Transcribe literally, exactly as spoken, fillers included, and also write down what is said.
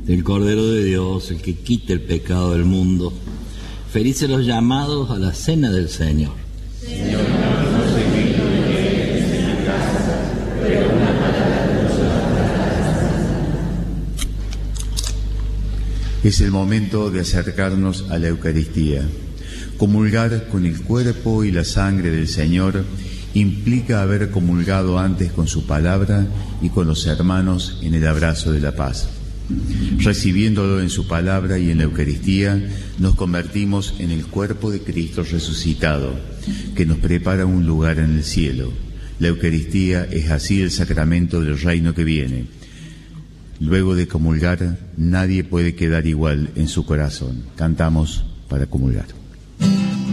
del Cordero de Dios, el que quita el pecado del mundo. Felices los llamados a la cena del Señor. Señor, no soy digno de que entres en mi casa, pero una palabra tuya. Es el momento de acercarnos a la Eucaristía. Comulgar con el cuerpo y la sangre del Señor implica haber comulgado antes con su palabra y con los hermanos en el abrazo de la paz. Recibiéndolo en su palabra y en la Eucaristía, nos convertimos en el cuerpo de Cristo resucitado, que nos prepara un lugar en el cielo. La Eucaristía es así el sacramento del reino que viene. Luego de comulgar, nadie puede quedar igual en su corazón. Cantamos para comulgar.